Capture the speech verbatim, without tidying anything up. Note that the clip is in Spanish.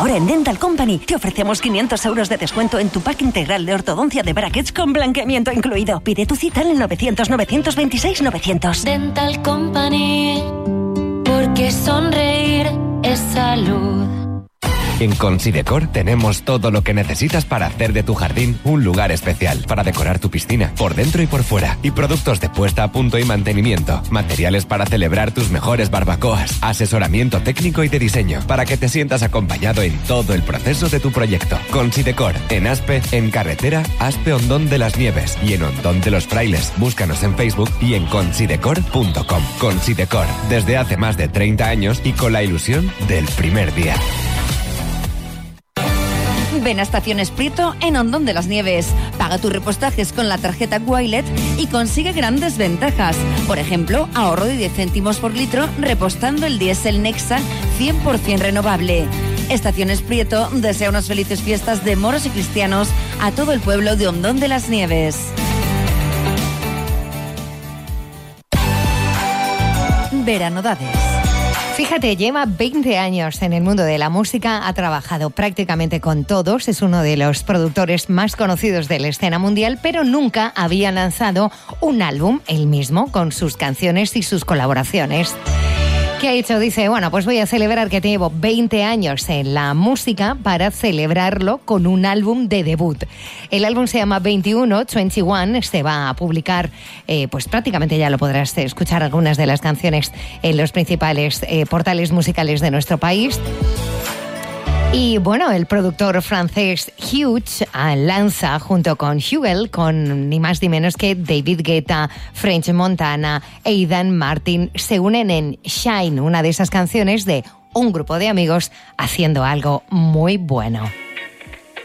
Ahora en Dental Company te ofrecemos quinientos euros de descuento en tu pack integral de ortodoncia de brackets con blanqueamiento incluido. Pide tu cita en el novecientos, novecientos veintiséis, novecientos. Dental Company, porque sonreír es salud. En Considecor tenemos todo lo que necesitas para hacer de tu jardín un lugar especial, para decorar tu piscina, por dentro y por fuera, y productos de puesta a punto y mantenimiento, materiales para celebrar tus mejores barbacoas, asesoramiento técnico y de diseño, para que te sientas acompañado en todo el proceso de tu proyecto. Considecor, en Aspe, en carretera Aspe Hondón de las Nieves y en Hondón de los Frailes. Búscanos en Facebook y en considecor punto com. Considecor, desde hace más de treinta años y con la ilusión del primer día. Ven a Estaciones Prieto en Hondón de las Nieves. Paga tus repostajes con la tarjeta Wilet y consigue grandes ventajas. Por ejemplo, ahorro de diez céntimos por litro repostando el diésel Nexa cien por ciento renovable. Estaciones Prieto desea unas felices fiestas de moros y cristianos a todo el pueblo de Hondón de las Nieves. Veranodades. Fíjate, lleva veinte años en el mundo de la música, ha trabajado prácticamente con todos, es uno de los productores más conocidos de la escena mundial, pero nunca había lanzado un álbum él mismo con sus canciones y sus colaboraciones. ¿Qué ha hecho? Dice, bueno, pues voy a celebrar que llevo veinte años en la música para celebrarlo con un álbum de debut. El álbum se llama veintiuno, veintiuno, se va a publicar, eh, pues prácticamente ya lo podrás escuchar algunas de las canciones en los principales eh, portales musicales de nuestro país. Y bueno, el productor francés Huge lanza junto con Hugel, con ni más ni menos que David Guetta, French Montana, Aidan Martin, se unen en Shine, una de esas canciones de un grupo de amigos haciendo algo muy bueno.